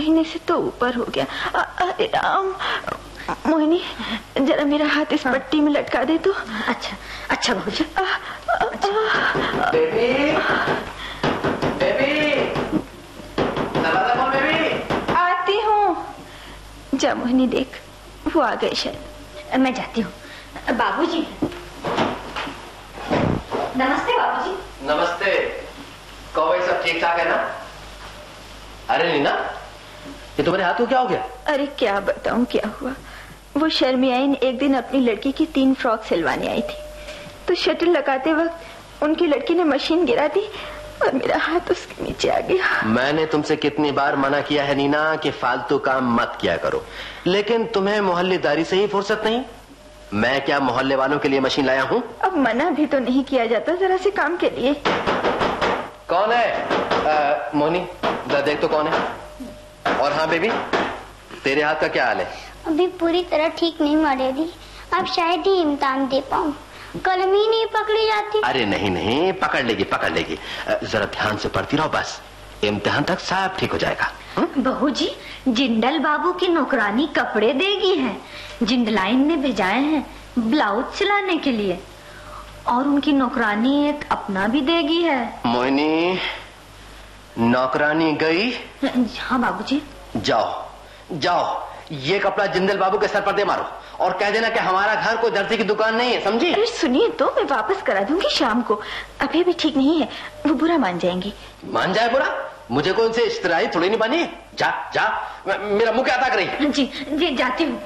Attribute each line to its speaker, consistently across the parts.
Speaker 1: महीने से तो ऊपर हो गया। अरे राम, मोहिनी जरा मेरा हाथ इस पट्टी में लटका दे तो।
Speaker 2: अच्छा अच्छा बहू जी।
Speaker 3: बेबी, बेबी, दरवाजा खोल बेबी।
Speaker 1: आती हूँ। जा मोहिनी देख, वो आ गए शायद।
Speaker 2: मैं जाती हूँ। बाबूजी, नमस्ते बाबूजी।
Speaker 3: नमस्ते। कहो भाई, सब ठीक ठाक है ना? अरे नीना, ये तुम्हारे हाथ को क्या हो गया?
Speaker 1: अरे क्या बताऊं क्या हुआ। वो शर्मियाइन एक दिन अपनी लड़की की 3 फ्रॉक सिलवाने आई थी, तो शटल लगाते वक्त उनकी लड़की ने मशीन गिरा दी और मेरा हाथ उसके नीचे आ गया।
Speaker 3: मैंने तुमसे कितनी बार मना किया है नीना कि फालतू काम मत किया करो, लेकिन तुम्हें मोहल्लेदारी से ही फुर्सत नहीं। मैं क्या मोहल्ले वालों के लिए मशीन लाया हूँ?
Speaker 1: अब मना भी तो नहीं किया जाता जरा से काम के लिए।
Speaker 3: कौन है? मोनी जरा देख तो कौन है। और हाँ बेबी, तेरे हाथ का क्या हाल है?
Speaker 4: अभी पूरी तरह ठीक नहीं हुआ डैडी, अब शायद ही इम्तिहान दे पाऊँ। कलम ही नहीं पकड़ी जाती।
Speaker 3: अरे नहीं नहीं, पकड़ लेगी पकड़ लेगी। जरा ध्यान से पढ़ती रहो, बस इम्तिहान तक सब ठीक हो जाएगा।
Speaker 2: बहू जी, जिंदल बाबू की नौकरानी कपड़े देगी है, जिंदलाइन ने भेजाए हैं ब्लाउज सिलाने के लिए, और उनकी नौकरानी एक अपना भी देगी है।
Speaker 3: मोहिनी, नौकरानी गई?
Speaker 2: हाँ बाबूजी।
Speaker 3: जाओ जाओ, ये कपड़ा जिंदल बाबू के सर पर दे मारो और कह देना कि हमारा घर कोई दर्जी की दुकान नहीं है, समझी?
Speaker 1: अरे सुनिए तो, मैं वापस करा दूंगी शाम को, अभी भी ठीक नहीं है, वो बुरा मान जाएंगी।
Speaker 3: मान जाए बुरा? मुझे कोई उनसे इश्तराई थोड़ी नहीं बनी। जा जा, मेरा मुंह क्या ताक रही है?
Speaker 2: जी जी जाती हूँ।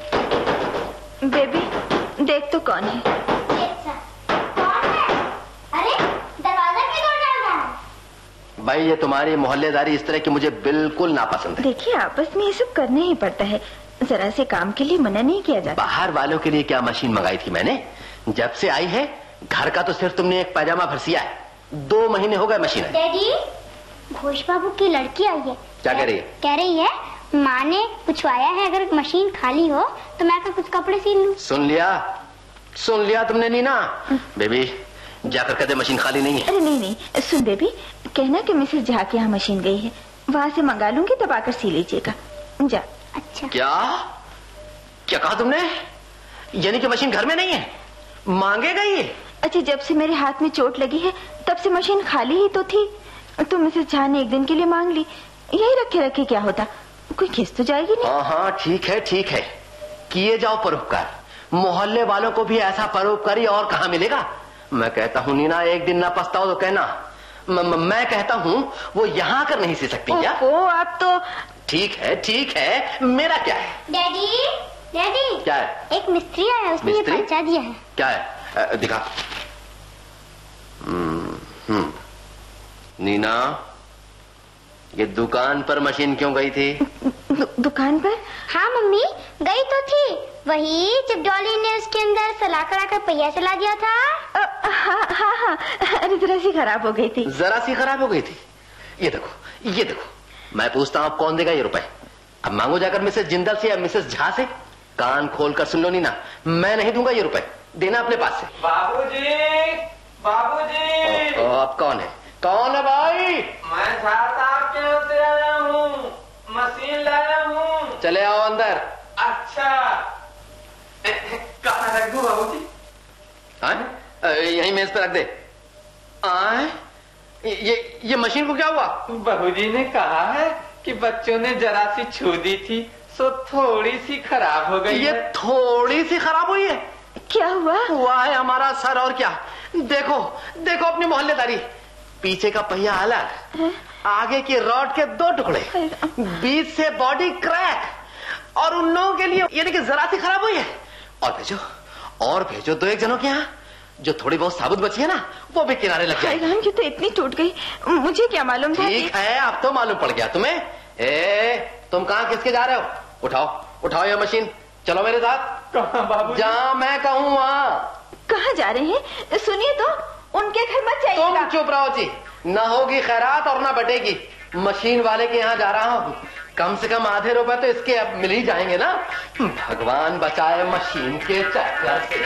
Speaker 1: बेबी देख तो कौन है।
Speaker 4: कौन है? अरे दरवाजा क्यों तोड़ डाल रहा है?
Speaker 3: भाई ये तुम्हारी मोहल्लेदारी इस तरह की मुझे बिल्कुल नापसंद है।
Speaker 1: देखिए आपस में ये सब करना ही पड़ता है, जरा से काम के लिए मना नहीं किया जाता।
Speaker 3: बाहर वालों के लिए क्या मशीन मंगाई थी मैंने? जब से आई है घर का तो सिर्फ तुमने एक पैजामा भर सिया है। 2 महीने हो गए मशीन है।
Speaker 4: डैडी, घोष बाबू की लड़की आई है।
Speaker 3: क्या कह रही है?
Speaker 4: कह रही है माँ ने पूछवाया है अगर मशीन खाली हो तो मैं कुछ कपड़े सिल लूं।
Speaker 3: सुन लिया तुमने नीना? बेबी जाकर कह दे मशीन खाली नहीं है।
Speaker 1: अरे नहीं नहीं, सुन बेबी, कहना कि मिसेस झा के यहाँ मशीन गई है, वहाँ से मंगा लूंगी, तब आकर सी लीजिएगा। जा।
Speaker 4: अच्छा।
Speaker 3: क्या कहा तुमने? यानी कि मशीन घर में नहीं है, मांगेगा ये?
Speaker 1: अच्छा, जब से मेरे हाथ में चोट लगी है तब से मशीन खाली ही तो थी, तो मिसेस झा ने एक दिन के लिए मांग ली। यही रखे रखे क्या होता, कोई खिस तो जाएगी नहीं।
Speaker 3: हाँ ठीक है, किए जाओ परोपकार। मोहल्ले वालों को भी ऐसा परोपकारी और कहाँ मिलेगा? मैं कहता हूँ नीना, एक दिन ना पछताओ तो कहना। मैं कहता हूँ वो यहाँ कर नहीं सी सकती क्या?
Speaker 1: आप तो
Speaker 3: ठीक है, मेरा क्या है?
Speaker 4: डैडी
Speaker 3: क्या है?
Speaker 4: एक मिस्त्री आया, उसने ये पर्चा दिया है।
Speaker 3: क्या है? दिखा। नीना, ये दुकान पर मशीन क्यों गई थी?
Speaker 1: दुकान पर?
Speaker 4: हाँ मम्मी, गई तो थी, वही जब डॉली ने उसके अंदर सला कर पहिया चला दिया था।
Speaker 1: हाँ, अरे जरा सी खराब हो गई थी।
Speaker 3: ये देखो, मैं पूछता हूँ अब कौन देगा ये रुपए? अब मांगो जाकर मिसेस जिंदल से या मिसेस झा से। कान खोल कर सुन लो नीना, मैं नहीं दूंगा ये रुपए, देना अपने पास से।
Speaker 5: बाबूजी,
Speaker 3: अब कौन है भाई?
Speaker 5: मैं झा साहब के यहाँ से आया हूँ, मशीन लाया हूँ।
Speaker 3: चले आओ अंदर।
Speaker 5: अच्छा, कहाँ रख दूँ बाबूजी?
Speaker 3: यही मेज पे रख दे। ये मशीन को क्या हुआ?
Speaker 5: बहूजी ने कहा है कि बच्चों ने जरा सी छू दी थी, सो थोड़ी सी खराब हो गई।
Speaker 3: ये थोड़ी सी खराब हुई है?
Speaker 1: क्या हुआ
Speaker 3: है हमारा सर, और क्या। देखो अपनी मोहल्लेदारी, पीछे का पहिया अलग, आगे की रॉड के 2 टुकड़े, बीच से बॉडी क्रैक, और उन लोगों के लिए यानी कि जरा सी खराब हुई है। और भेजो 2-1 जनों के यहाँ, जो थोड़ी बहुत साबुत बची है ना, वो भी किनारे लग जाए।
Speaker 1: ये तो इतनी टूट गई, मुझे क्या मालूम था।
Speaker 3: ठीक है, अब तो मालूम पड़ गया तुम्हें। तुम कहाँ किसके जा रहे हो? उठाओ ये मशीन, चलो मेरे साथ।
Speaker 5: कहाँ बाबू?
Speaker 3: जहाँ मैं कहूँ वहाँ।
Speaker 1: कहाँ जा रहे हैं? सुनिए तो, उनके घर मत जाइएगा।
Speaker 3: तुम चुप रहो जी, न होगी खैरात और न बटेगी। मशीन वाले के यहाँ जा रहा हूँ, कम से कम आधे रुपए तो इसके अब मिल ही जाएंगे ना। भगवान बचाए मशीन के चक्कर से।